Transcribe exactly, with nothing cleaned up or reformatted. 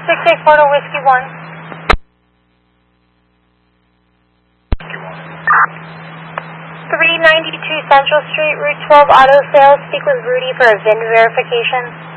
six eight four to Whiskey one. three ninety-two Central Street, Route twelve Auto Sales. Speak with Rudy for a V I N verification.